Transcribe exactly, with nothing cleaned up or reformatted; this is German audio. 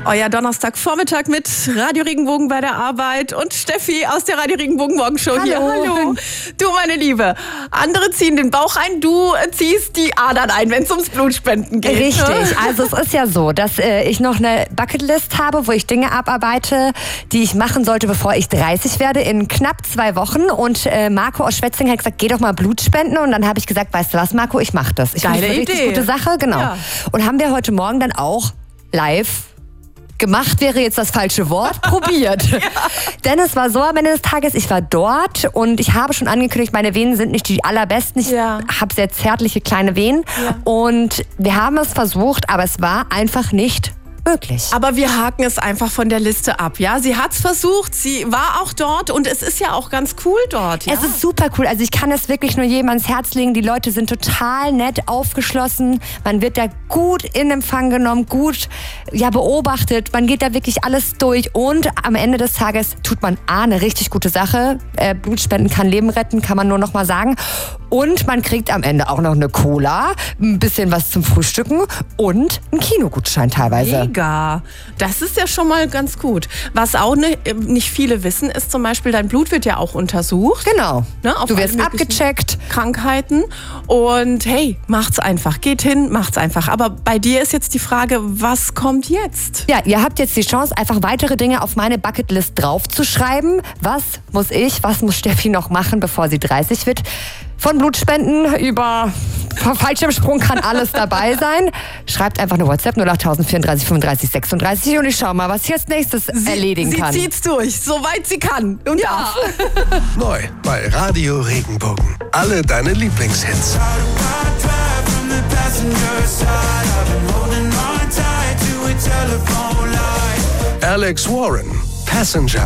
Euer Donnerstagvormittag mit Radio Regenbogen bei der Arbeit und Steffi aus der Radio Regenbogen Morgenshow hier. Hallo. Du, meine Liebe, andere ziehen den Bauch ein, du ziehst die Adern ein, wenn es ums Blutspenden geht. Richtig, also es ist ja so, dass äh, ich noch eine Bucketlist habe, wo ich Dinge abarbeite, die ich machen sollte, bevor ich dreißig werde, in knapp zwei Wochen. Und äh, Marco aus Schwetzingen hat gesagt, geh doch mal Blut spenden. Und dann habe ich gesagt, weißt du was, Marco, ich mache das. Ich finde das eine richtig Idee. gute Sache, genau. Ja. Und haben wir heute Morgen dann auch live gemacht, wäre jetzt das falsche Wort, probiert. Ja. Denn es war so am Ende des Tages, ich war dort und ich habe schon angekündigt, meine Venen sind nicht die allerbesten. Ich ja. habe sehr zärtliche kleine Venen ja. und wir haben es versucht, aber es war einfach nicht möglich. Aber wir haken es einfach von der Liste ab, ja? Sie hat es versucht, sie war auch dort und es ist ja auch ganz cool dort, ja? Es ist super cool, also ich kann es wirklich nur jedem ans Herz legen. Die Leute sind total nett, aufgeschlossen, man wird da gut in Empfang genommen, gut ja, beobachtet, man geht da wirklich alles durch und am Ende des Tages tut man A, eine richtig gute Sache, äh, Blutspenden kann Leben retten, kann man nur noch mal sagen, und man kriegt am Ende auch noch eine Cola, ein bisschen was zum Frühstücken und einen Kinogutschein teilweise. Mega. Das ist ja schon mal ganz gut. Was auch ne, nicht viele wissen, ist zum Beispiel, dein Blut wird ja auch untersucht. Genau. Ne, auf du wirst abgecheckt. Krankheiten. Und hey, macht's einfach. Geht hin, macht's einfach. Aber bei dir ist jetzt die Frage, was kommt jetzt? Ja, ihr habt jetzt die Chance, einfach weitere Dinge auf meine Bucketlist draufzuschreiben. Was muss ich, was muss Steffi noch machen, bevor sie dreißig wird? Von Blutspenden über Fallschirmsprung kann alles dabei sein. Schreibt einfach eine WhatsApp null acht vierunddreißig fünfunddreißig sechsunddreißig und ich schau mal, was ich jetzt nächstes sie, erledigen sie kann. Sie zieht's durch, soweit sie kann und ja. darf. Neu bei Radio Regenbogen. Alle deine Lieblingshits. Alex Warren, Passenger.